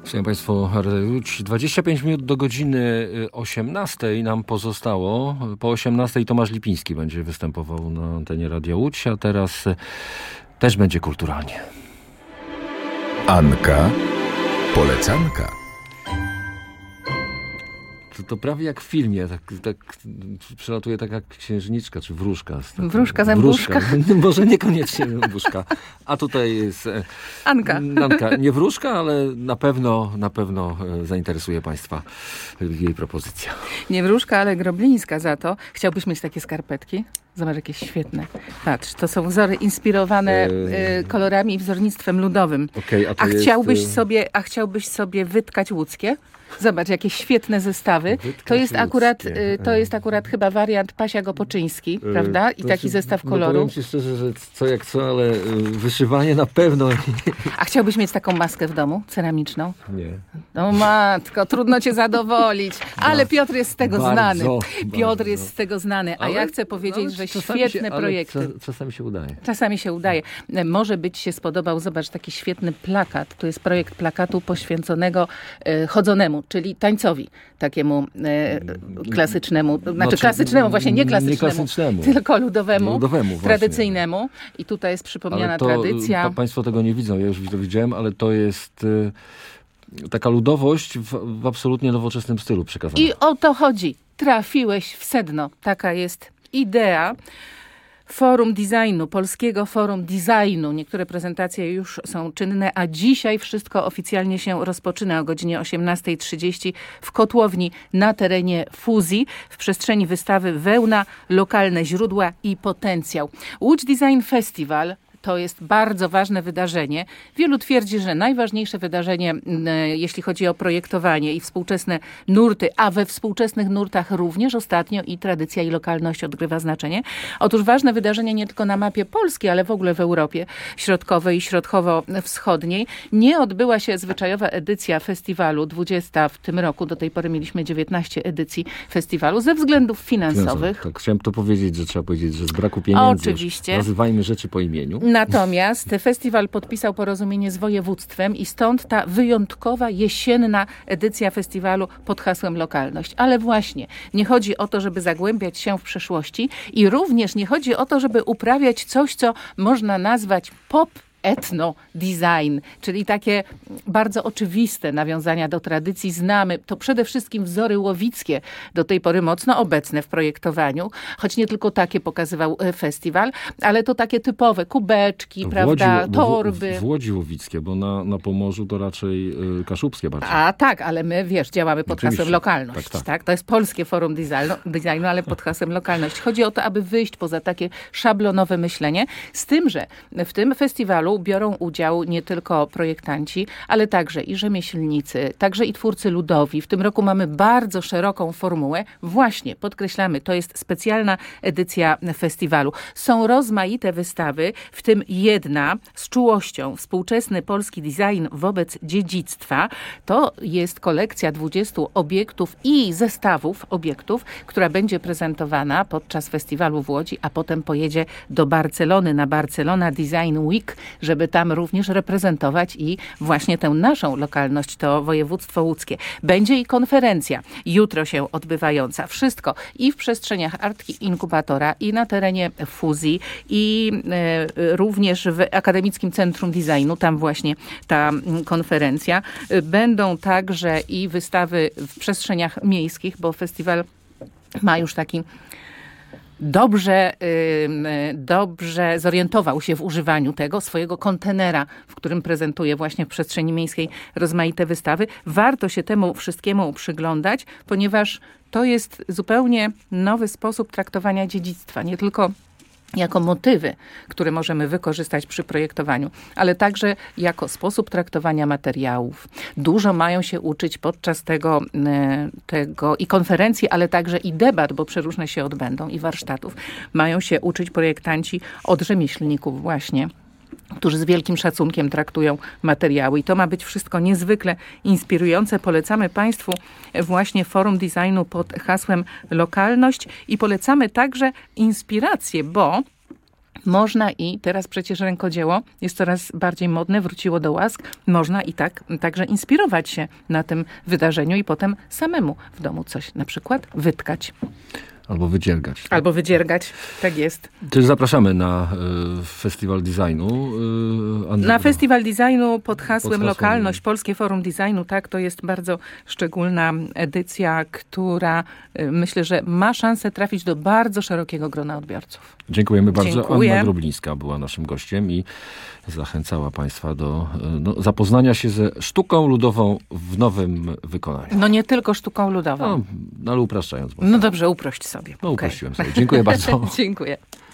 Słuchajcie Państwo, 25 minut do godziny 18 nam pozostało. Po 18 Tomasz Lipiński będzie występował na antenie Radia Łódź, a teraz też będzie kulturalnie. Anka Polecanka. To prawie jak w filmie, tak przelatuje taka księżniczka czy wróżka. Wróżka, zębuszka. Może niekoniecznie wróżka. A tutaj jest Anka. Nie wróżka, ale na pewno zainteresuje Państwa jej propozycja. Nie wróżka, ale groblińska za to. Chciałbyś mieć takie skarpetki? Zobacz, jakieś świetne. Patrz, to są wzory inspirowane kolorami i wzornictwem ludowym. Okay, a chciałbyś sobie wytkać łódzkie? Zobacz, jakie świetne zestawy. To jest akurat chyba wariant Pasia-Gopoczyński, prawda? I taki zestaw koloru. Powiem ci szczerze, że co jak co, ale wyszywanie na pewno. A chciałbyś mieć taką maskę w domu, ceramiczną? Nie. No matko, trudno cię zadowolić. Ale Piotr jest z tego znany. Piotr jest z tego znany. A ja chcę powiedzieć, że świetne projekty. Czasami się udaje. Czasami się udaje. Może być się spodobał, zobacz, taki świetny plakat. To jest projekt plakatu poświęconego chodzonemu, czyli tańcowi takiemu klasycznemu, klasycznemu, właśnie nie klasycznemu, tylko ludowemu tradycyjnemu. I tutaj jest przypomniana tradycja. Państwo tego nie widzą, ja już to widziałem, ale to jest taka ludowość w absolutnie nowoczesnym stylu przekazana. I o to chodzi. Trafiłeś w sedno. Taka jest idea Forum Designu, Polskiego Forum Designu. Niektóre prezentacje już są czynne, a dzisiaj wszystko oficjalnie się rozpoczyna o godzinie 18:30 w kotłowni na terenie Fuzji, w przestrzeni wystawy Wełna, lokalne źródła i potencjał. Łódź Design Festival to jest bardzo ważne wydarzenie. Wielu twierdzi, że najważniejsze wydarzenie, jeśli chodzi o projektowanie i współczesne nurty, a we współczesnych nurtach również ostatnio i tradycja i lokalność odgrywa znaczenie. Otóż ważne wydarzenie nie tylko na mapie Polski, ale w ogóle w Europie Środkowej i Środkowo-Wschodniej. Nie odbyła się zwyczajowa edycja festiwalu, 20 w tym roku. Do tej pory mieliśmy 19 edycji festiwalu ze względów finansowych. Tak, chciałem to powiedzieć, że trzeba powiedzieć, że z braku pieniędzy. Oczywiście. Nazywajmy rzeczy po imieniu. Natomiast festiwal podpisał porozumienie z województwem i stąd ta wyjątkowa jesienna edycja festiwalu pod hasłem lokalność. Ale właśnie nie chodzi o to, żeby zagłębiać się w przeszłości i również nie chodzi o to, żeby uprawiać coś, co można nazwać etno-design, czyli takie bardzo oczywiste nawiązania do tradycji. Znamy to przede wszystkim wzory łowickie, do tej pory mocno obecne w projektowaniu, choć nie tylko takie pokazywał festiwal, ale to takie typowe kubeczki, to prawda, torby. W Łodzi łowickie, bo na Pomorzu to raczej kaszubskie bardziej. A tak, ale my, działamy pod hasłem lokalność. Tak? To jest Polskie Forum Designu, ale pod hasłem lokalność. Chodzi o to, aby wyjść poza takie szablonowe myślenie, z tym, że w tym festiwalu biorą udział nie tylko projektanci, ale także i rzemieślnicy, także i twórcy ludowi. W tym roku mamy bardzo szeroką formułę. Właśnie, podkreślamy, to jest specjalna edycja festiwalu. Są rozmaite wystawy, w tym jedna z czułością współczesny polski design wobec dziedzictwa. To jest kolekcja 20 obiektów i zestawów obiektów, która będzie prezentowana podczas festiwalu w Łodzi, a potem pojedzie do Barcelony na Barcelona Design Week, żeby tam również reprezentować i właśnie tę naszą lokalność, to województwo łódzkie. Będzie i konferencja jutro się odbywająca. Wszystko i w przestrzeniach Art Inkubatora, i na terenie Fuzji, i również w Akademickim Centrum Designu. Tam właśnie ta konferencja. Będą także i wystawy w przestrzeniach miejskich, bo festiwal ma już taki dobrze zorientował się w używaniu tego swojego kontenera, w którym prezentuje właśnie w przestrzeni miejskiej rozmaite wystawy. Warto się temu wszystkiemu przyglądać, ponieważ to jest zupełnie nowy sposób traktowania dziedzictwa. Nie tylko jako motywy, które możemy wykorzystać przy projektowaniu, ale także jako sposób traktowania materiałów. Dużo mają się uczyć podczas tego i konferencji, ale także i debat, bo przeróżne się odbędą, i warsztatów. Mają się uczyć projektanci od rzemieślników właśnie, którzy z wielkim szacunkiem traktują materiały. I to ma być wszystko niezwykle inspirujące. Polecamy Państwu właśnie Forum Designu pod hasłem lokalność i polecamy także inspirację, bo można i teraz przecież rękodzieło jest coraz bardziej modne, wróciło do łask. Można i także inspirować się na tym wydarzeniu i potem samemu w domu coś na przykład wytkać. Albo wydziergać. Tak? Albo wydziergać, tak jest. Też zapraszamy na Festiwal Designu. Na Festiwal Designu pod hasłem Lokalność, Polskie Forum Designu. Tak, to jest bardzo szczególna edycja, która myślę, że ma szansę trafić do bardzo szerokiego grona odbiorców. Dziękujemy bardzo. Dziękuję. Anna Grublińska była naszym gościem i zachęcała Państwa do zapoznania się ze sztuką ludową w nowym wykonaniu. No nie tylko sztuką ludową. No ale upraszczając. No dobrze, uprość sobie. No uprościłem sobie. Dziękuję bardzo. Dziękuję.